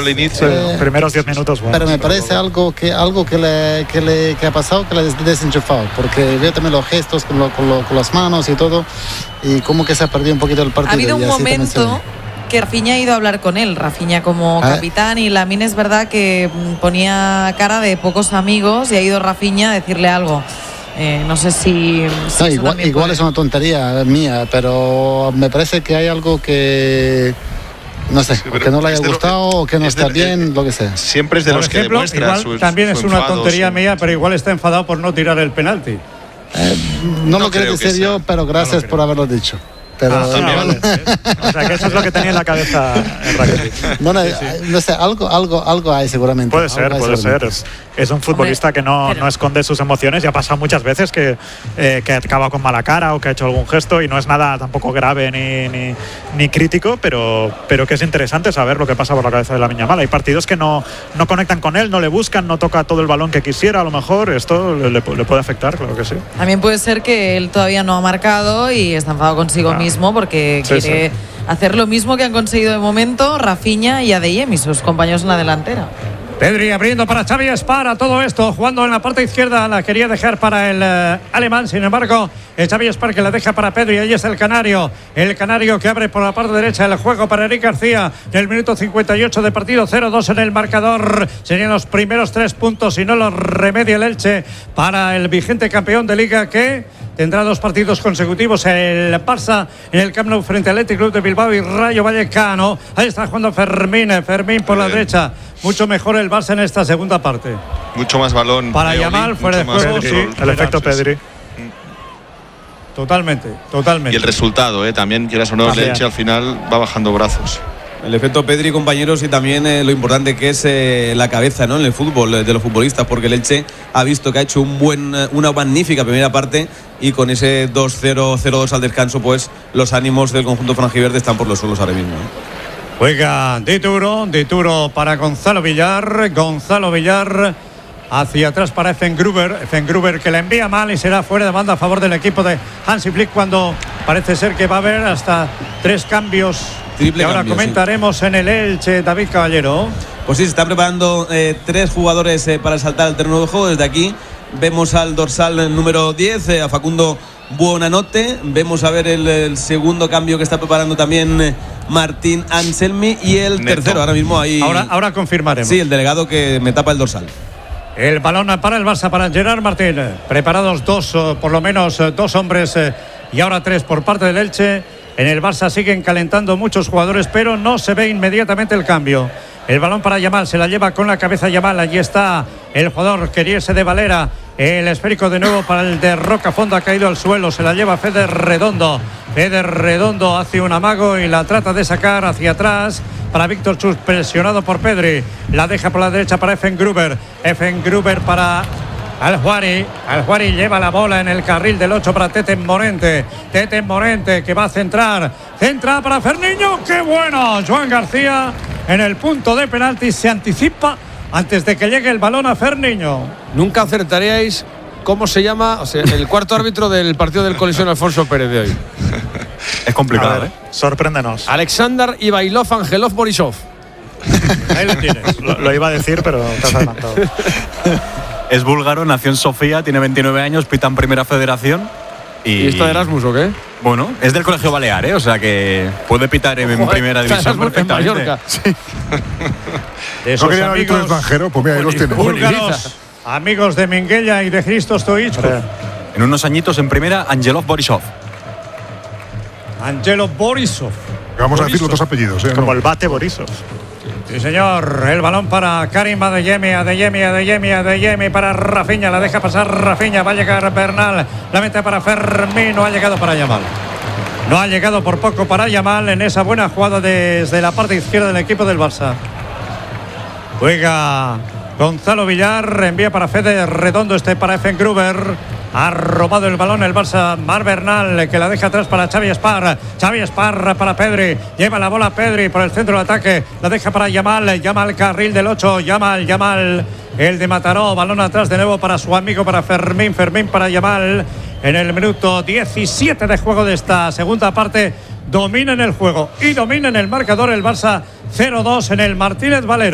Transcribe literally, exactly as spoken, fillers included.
el inicio. Sí, los primeros diez minutos. Bueno, pero me parece algo que algo que le, que le que ha pasado, que le ha desenchufado, porque veo también los gestos con, lo, con, lo, con las manos y todo, y como que se ha perdido un poquito el partido. Ha habido un momento se... que Rafinha ha ido a hablar con él, Rafinha como ¿Ah? capitán, y Lamine es verdad que ponía cara de pocos amigos y ha ido Rafinha a decirle algo. Eh, no sé si... si no, igual igual es una tontería mía, pero me parece que hay algo que... No sé, sí, que no le haya gustado o que no está de, bien, eh, lo que sea. Siempre es de por los ejemplo, que demuestra igual su, también su es una enfado, tontería su... mía, pero igual está enfadado por no tirar el penalti. Eh, no, no lo quiero decir yo, pero gracias no por haberlo dicho. Pero ah, sí, vale. O sea, que eso es lo que tenía en la cabeza en Rakitic. No, no, sí, sí. no sé, algo, algo, algo hay seguramente. Puede ser, puede ser. Es, es un futbolista Hombre, que no, pero... no esconde sus emociones, y ha pasado muchas veces que, eh, que acaba con mala cara o que ha hecho algún gesto, y no es nada tampoco grave ni, ni, ni crítico, pero, pero que es interesante saber lo que pasa por la cabeza de Lamine Yamal. Hay partidos que no, no conectan con él, no le buscan, no toca todo el balón que quisiera, a lo mejor esto le, le puede afectar, claro que sí. También puede ser que él todavía no ha marcado y está enfadado consigo ah. mismo porque Sí, quiere sí. hacer lo mismo que han conseguido de momento Rafinha y Adeyemi y sus compañeros en la delantera. Pedri abriendo para Xavi Espar, todo esto jugando en la parte izquierda, la quería dejar para el eh, alemán, sin embargo el Xavi Espar que la deja para Pedri, ahí es el canario, el canario que abre por la parte derecha el juego para Eric García, del minuto cincuenta y ocho de partido, cero dos en el marcador, serían los primeros tres puntos si no los remedia el Elche para el vigente campeón de Liga, que tendrá dos partidos consecutivos, el Barça en el Camp Nou frente al Athletic Club de Bilbao y Rayo Vallecano. Ahí está jugando Fermín, Fermín por la derecha, mucho mejor el Barça en esta segunda parte. Mucho más balón para Yamal, fuera de juego, sí, el efecto Pedri. Totalmente, totalmente. Y el resultado, ¿eh? También, quieras o no, el Elche al final va bajando brazos. El efecto Pedri, compañeros, y también eh, lo importante que es eh, la cabeza, ¿no?, en el fútbol eh, de los futbolistas, porque el Elche ha visto que ha hecho un buen, una magnífica primera parte, y con ese dos cero, cero dos al descanso, pues los ánimos del conjunto franjiverde están por los suelos ahora mismo, ¿eh? Juega Dituro, Dituro para Gonzalo Villar, Gonzalo Villar hacia atrás para Effengruber, Effengruber que la envía mal y será fuera de banda a favor del equipo de Hansi Flick, cuando parece ser que va a haber hasta tres cambios. Triple y ahora cambio, comentaremos sí. en el Elche, David Caballero. Pues sí, se están preparando eh, tres jugadores eh, para saltar al terreno de juego. Desde aquí vemos al dorsal número diez, eh, a Facundo Buonanotte. Vemos a ver el, el segundo cambio que está preparando también eh, Martín Anselmi, y el Neto. tercero ahora mismo ahí. Ahora, ahora confirmaremos. Sí, el delegado que me tapa el dorsal. El balón para el Barça, para Gerard Martín. Preparados dos, por lo menos dos hombres, eh, y ahora tres por parte del Elche. En el Barça siguen calentando muchos jugadores, pero no se ve inmediatamente el cambio. El balón para Yamal, se la lleva con la cabeza Yamal. Allí está el jugador Queriese de Valera. El esférico de nuevo para el de Rocafondo, ha caído al suelo. Se la lleva Fede Redondo. Fede Redondo hace un amago y la trata de sacar hacia atrás para Víctor Chus, presionado por Pedri. La deja por la derecha para Effengruber. Effengruber para Al-Juari, Al-Juari lleva la bola en el carril del ocho para Tete Morente. Tete Morente que va a centrar. Centra para Ferniño. ¡Qué bueno! Joan García en el punto de penalti se anticipa antes de que llegue el balón a Ferniño. Nunca acertaríais cómo se llama, o sea, el cuarto árbitro del partido del Colisión Alfonso Pérez de hoy. Es complicado, ver, ¿eh? Sorpréndenos. Alexander Ivailov Angelov Borisov. Ahí lo tienes. lo, lo iba a decir, pero te has adelantado. Es búlgaro, nació en Sofía, tiene veintinueve años, pita en Primera Federación. Y, ¿Y está de Erasmus o qué? Bueno, es del Colegio Balear, ¿eh? O sea que puede pitar en, en Primera División perfectamente. En Mallorca. Sí. De esos no querían amigos extranjero, pues mira, ahí los tiene. Búlgaros, amigos de Minguella y de Christos Stoichkov. En unos añitos en Primera, Angelov Borisov. Angelo Borisov. Vamos Borisov. a decir los dos apellidos, ¿eh? Como ¿no? el bate Borisov. Sí, señor. El balón para Karim Adeyemi, Adeyemi, Adeyemi, Adeyemi para Rafinha. La deja pasar Rafinha. Va a llegar Bernal. La mete para Fermín. No ha llegado para Yamal. No ha llegado por poco para Yamal en esa buena jugada desde la parte izquierda del equipo del Barça. Juega Gonzalo Villar. Envía para Fede Redondo. Este para Effengruber. Ha robado el balón el Barça. Mar Bernal, que la deja atrás para Xavi Espar. Xavi Espar para Pedri. Lleva la bola Pedri por el centro de ataque. La deja para Yamal. Yamal, carril del ocho. Yamal, Yamal. El de Mataró. Balón atrás de nuevo para su amigo, para Fermín. Fermín para Yamal. En el minuto diecisiete de juego de esta segunda parte. Domina en el juego y domina en el marcador el Barça. cero dos en el Martínez Valero.